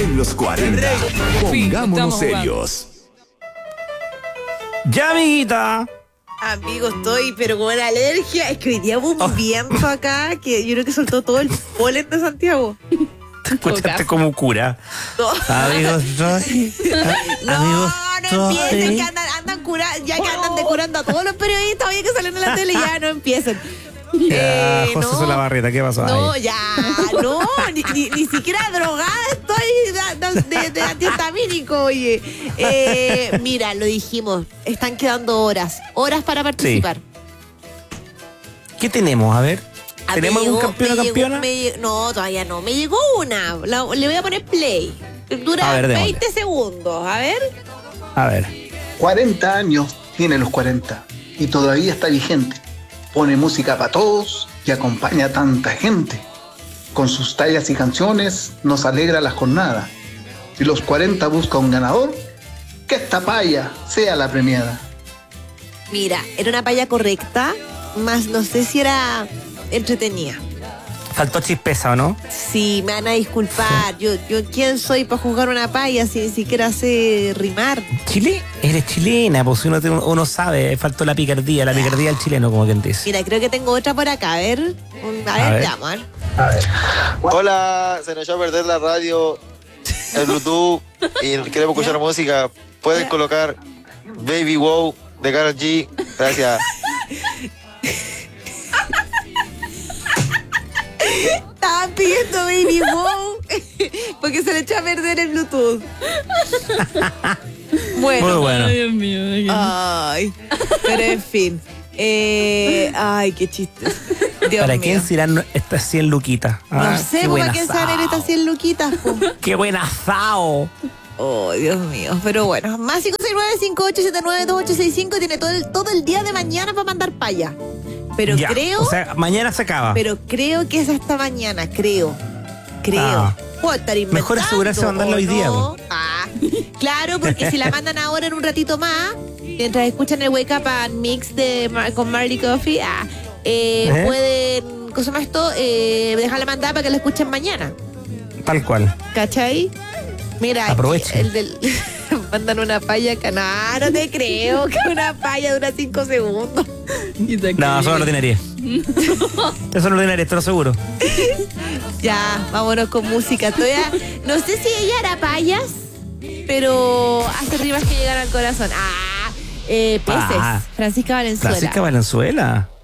En los 40, pongámonos serios. Ya, amiguita. Amigo, estoy pero con una alergia. Es que hoy día hubo un viento acá que yo creo que soltó todo el polen de Santiago. Te escuchaste como cura. No. Amigos, estoy. Amigos, no empiecen, que andan curando, ya que andan decorando a todos los periodistas, oye, que salen en la tele, ya no empiecen. Ya, José no. Solabarrieta, ¿qué pasó No, ahí? ya, no, ni siquiera drogada estoy de antihistamínico, oye. Mira, lo dijimos, están quedando horas para participar. Sí. ¿Qué tenemos? A ver. ¿Tenemos algún campeón o campeona? No, todavía no. Me llegó una. Le voy a poner play. Dura A ver, 20 segundos. A ver. A ver. 40 años tiene los 40 y todavía está vigente. Pone música para todos y acompaña a tanta gente. Con sus tallas y canciones nos alegra la jornada. Si los 40 busca un ganador, que esta paya sea la premiada. Mira, era una paya correcta, más no sé si era entretenida. Faltó chispeza, ¿o no? Sí, me van a disculpar. Yo ¿quién soy para jugar una paya si ni siquiera sé rimar? ¿Chile? Eres chilena, pues uno sabe, faltó la picardía del chileno, como quien dice. Mira, creo que tengo otra por acá. A ver, veamos. A ver. Hola, se nos echó a perder la radio, el Bluetooth y queremos escuchar música. Pueden colocar Baby Wow de Karol G. Gracias. Estaban pidiendo Baby Wow porque se le echó a perder el Bluetooth. Bueno. Muy bueno. Ay, Dios mío. Ay, pero en fin. Ay, qué chiste. Dios ¿Para mío. quién serán estas 100 luquitas? No sé, ¿para quién salen estas 100 luquitas? Po? ¡Qué buen asado! Oh, Dios mío. Pero bueno, más 569-5879-2865 tiene todo el día de mañana para mandar paya. Pero Ya, creo. o sea, mañana se acaba. Pero creo que es hasta mañana, creo. Ah. Puedo estar inventando. Mejor asegurarse de mandarla ¿o hoy día, no? po. Claro, porque si la mandan ahora en un ratito más, mientras escuchan el Wake Up and Mix con Marley Coffee, pueden, ¿cómo se llama esto? Dejarla mandada para que la escuchen mañana. Tal cual. ¿Cachai? Mira, Aprovechen. el del. Mandan una paya acá. No te creo que una paya dura 5 segundos. No, eso no lo ordinaria. Eso no lo ordinaria, te lo aseguro. Ya, vámonos con música. Todavía, no sé si ella hará payas, pero hace rimas que llegan al corazón. Peces. Francisca Valenzuela. Francisca Valenzuela.